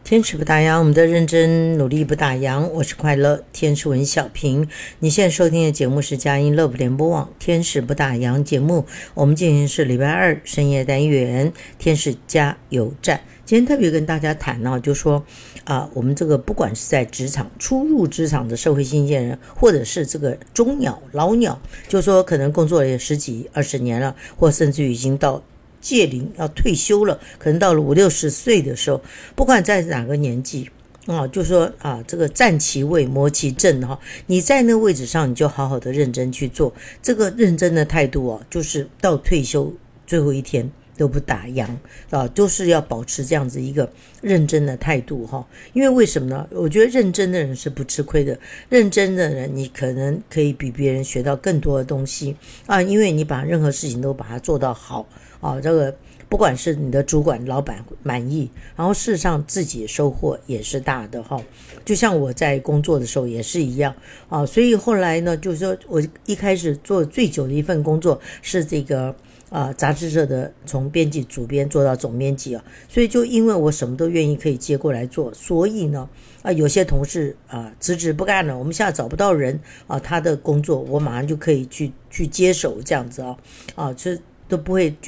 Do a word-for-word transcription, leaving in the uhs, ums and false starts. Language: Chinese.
天使不打烊，我们的认真努力不打烊。我是快乐天使文小平。你现在收听的节目是佳音乐普联播网天使不打烊节目，我们进行是礼拜二深夜单元天使加油站。今天特别跟大家谈呢、啊，就说啊、呃，我们这个不管是在职场初入职场的社会新鲜人，或者是这个中鸟老鸟，就说可能工作了十几二十年了，或甚至于已经到届龄要退休了，可能到了五六十岁的时候，不管在哪个年纪啊，就说啊，这个站其位磨其正哈，你在那个位置上，你就好好的认真去做，这个认真的态度啊，就是到退休最后一天都不打烊啊，就是要保持这样子一个认真的态度哈。因为为什么呢？我觉得认真的人是不吃亏的，认真的人你可能可以比别人学到更多的东西啊，因为你把任何事情都把它做到好啊，这个不管是你的主管老板满意，然后事实上自己收获也是大的哈。就像我在工作的时候也是一样啊，所以后来呢，就是说我一开始做最久的一份工作是这个啊，杂志社的从编辑主编做到总编辑啊，所以就因为我什么都愿意可以接过来做，所以呢啊，有些同事啊辞职不干了，我们现在找不到人啊，他的工作我马上就可以去去接手这样子啊啊，这都不会